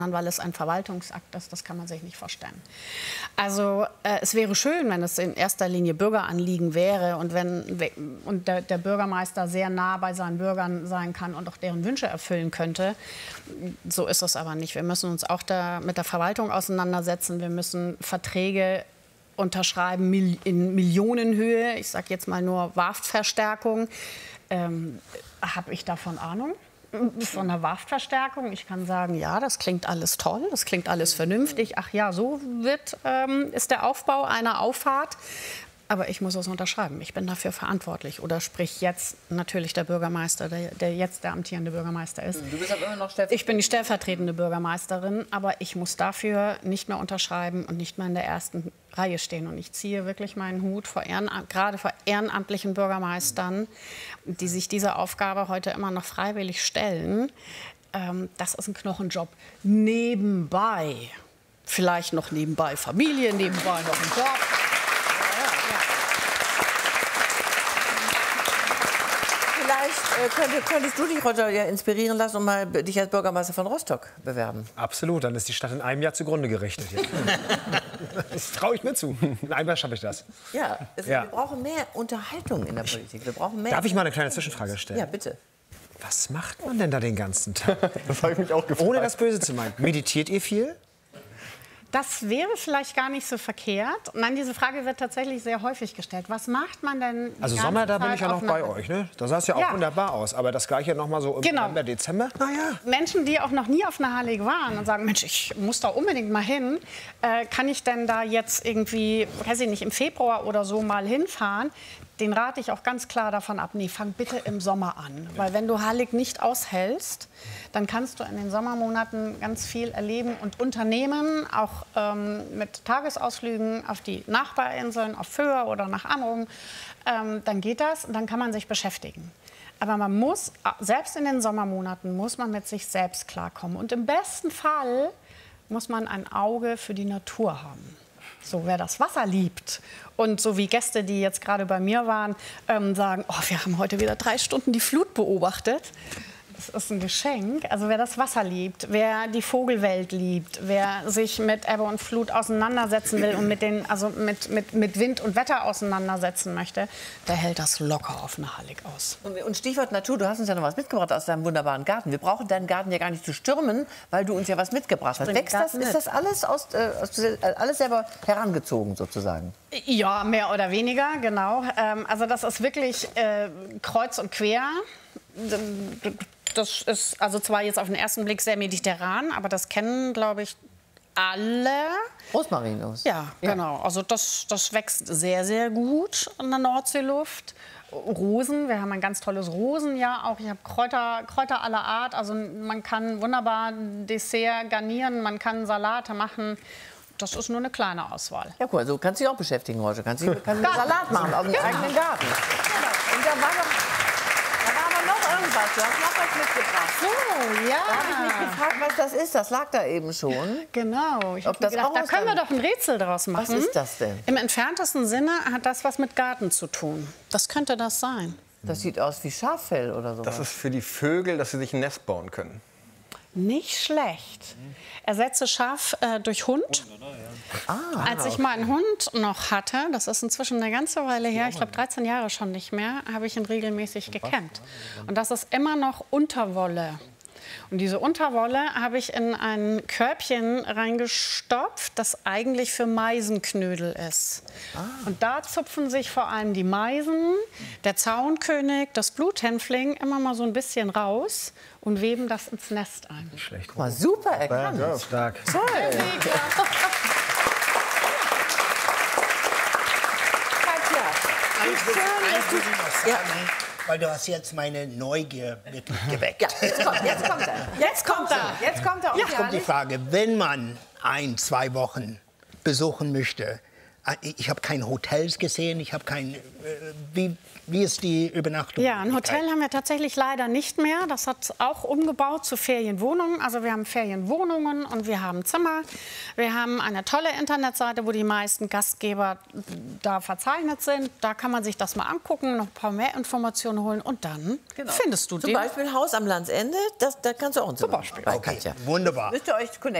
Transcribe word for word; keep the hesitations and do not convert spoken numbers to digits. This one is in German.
weil es ein Verwaltungsakt ist, das kann man sich nicht vorstellen. Also äh, es wäre schön, wenn es in erster Linie Bürgeranliegen wäre und wenn und der, der Bürgermeister sehr nah bei seinen Bürgern sein kann und auch deren Wünsche erfüllen könnte. So ist es aber nicht. Wir müssen uns auch da mit der Verwaltung auseinandersetzen. Wir müssen Verträge unterschreiben in Millionenhöhe. Ich sage jetzt mal nur Warftverstärkung. Ähm, habe ich davon Ahnung? Von der Warftverstärkung. Ich kann sagen, ja, das klingt alles toll, das klingt alles vernünftig. Ach ja, so wird, ähm, ist der Aufbau einer Auffahrt. Aber ich muss es unterschreiben. Ich bin dafür verantwortlich. Oder sprich jetzt natürlich der Bürgermeister, der, der jetzt der amtierende Bürgermeister ist. Du bist aber immer noch stellvertretende. Ich bin die stellvertretende Bürgermeisterin, aber ich muss dafür nicht mehr unterschreiben und nicht mehr in der ersten Reihe stehen. Und ich ziehe wirklich meinen Hut vor Ehrenamt, gerade vor ehrenamtlichen Bürgermeistern, die sich dieser Aufgabe heute immer noch freiwillig stellen. Ähm, das ist ein Knochenjob. Nebenbei, vielleicht noch nebenbei Familie, nebenbei noch ein Job. Vielleicht äh, könntest, könntest du dich, Roger, ja inspirieren lassen und mal dich als Bürgermeister von Rostock bewerben. Absolut, dann ist die Stadt in einem Jahr zugrunde gerichtet. Ja. Das traue ich mir zu. In einem Jahr schaffe ich das. Ja, es, ja, wir brauchen mehr Unterhaltung in der Politik. Wir brauchen mehr. Darf ich mal eine kleine Zwischenfrage stellen? Ja, bitte. Was macht man denn da den ganzen Tag? Das habe ich mich auch gefragt. Ohne das Böse zu meinen. Meditiert ihr viel? Das wäre vielleicht gar nicht so verkehrt. Nein, diese Frage wird tatsächlich sehr häufig gestellt. Was macht man denn die Also ganze Sommer, da bin Zeit ich ja noch auf bei einer- euch, ne? Da sah es ja auch Ja. wunderbar aus. Aber das Gleiche noch mal so im Genau. November, Dezember? Naja. Menschen, die auch noch nie auf einer Hallig waren und sagen, Mensch, ich muss da unbedingt mal hin, äh, kann ich denn da jetzt irgendwie, weiß ich nicht, im Februar oder so mal hinfahren? Den rate ich auch ganz klar davon ab, nee, fang bitte im Sommer an. Weil wenn du Hallig nicht aushältst, dann kannst du in den Sommermonaten ganz viel erleben und unternehmen, auch ähm, mit Tagesausflügen auf die Nachbarinseln, auf Föhr oder nach Amrum. Ähm, dann geht das und dann kann man sich beschäftigen. Aber man muss, selbst in den Sommermonaten, muss man mit sich selbst klarkommen. Und im besten Fall muss man ein Auge für die Natur haben. So, wer das Wasser liebt und so wie Gäste, die jetzt gerade bei mir waren, ähm, sagen, oh, wir haben heute wieder drei Stunden die Flut beobachtet. Das ist ein Geschenk. Also wer das Wasser liebt, wer die Vogelwelt liebt, wer sich mit Ebbe und Flut auseinandersetzen will und mit, den, also mit, mit, mit Wind und Wetter auseinandersetzen möchte, der hält das locker auf eine Hallig aus. Und Stichwort Natur, du hast uns ja noch was mitgebracht aus deinem wunderbaren Garten. Wir brauchen deinen Garten ja gar nicht zu stürmen, weil du uns ja was mitgebracht hast. bring Wächst den das, Garten ist das alles, aus, äh, aus, äh, alles selber herangezogen sozusagen? Ja, mehr oder weniger, genau. Ähm, also das ist wirklich äh, kreuz und quer. Das ist also zwar jetzt auf den ersten Blick sehr mediterran, aber das kennen, glaube ich, alle. Rosmarinus. Ja, genau. Also das, das wächst sehr, sehr gut in der Nordseeluft. Rosen, wir haben ein ganz tolles Rosenjahr auch. Ich habe Kräuter, Kräuter aller Art. Also man kann wunderbar Dessert garnieren, man kann Salate machen. Das ist nur eine kleine Auswahl. Ja, cool. Also kannst du dich auch beschäftigen, Roger. Kannst du kannst einen Salat machen auf dem eigenen Garten. Genau. Und da war noch, da war aber noch irgendwas. Du hast noch was mitgebracht. So, ja. Da habe ich mich gefragt, was das ist. Das lag da eben schon. Genau. Ich Ob habe mir das gedacht, auch da aus können wir deinem- doch ein Rätsel draus machen. Was ist das denn? Im entferntesten Sinne hat das was mit Garten zu tun. Das könnte das sein. Das sieht aus wie Schaffell oder so. Das ist für die Vögel, dass sie sich ein Nest bauen können. Nicht schlecht. Ersetze Schaf äh, durch Hund. Ah, Als ich meinen Hund noch hatte, das ist inzwischen eine ganze Weile her, ich glaube dreizehn Jahre schon nicht mehr, habe ich ihn regelmäßig gekämmt. Und das ist immer noch Unterwolle. Und diese Unterwolle habe ich in ein Körbchen reingestopft, das eigentlich für Meisenknödel ist. Und da zupfen sich vor allem die Meisen, der Zaunkönig, das Bluthänfling immer mal so ein bisschen raus und weben das ins Nest ein. Schlecht. guck mal, super erkannt. Ja, stark. Toll. Ja. Weil du hast jetzt meine Neugier wirklich geweckt. Ja, jetzt kommt, jetzt kommt er. Jetzt kommt er. Jetzt kommt er. Jetzt kommt die Frage, wenn man ein, zwei Wochen besuchen möchte, ich habe keine Hotels gesehen, ich habe kein, äh, wie, wie ist die Übernachtung? Ja, ein Hotel haben wir tatsächlich leider nicht mehr. Das hat auch umgebaut zu Ferienwohnungen. Also wir haben Ferienwohnungen und wir haben Zimmer. Wir haben eine tolle Internetseite, wo die meisten Gastgeber da verzeichnet sind. Da kann man sich das mal angucken, noch ein paar mehr Informationen holen und dann Genau. findest du Zum den. Beispiel Haus am Landsende, das, da kannst du auch ein Zimmer Beispiel. bei Okay, Katja. wunderbar. Müsst ihr euch connecten.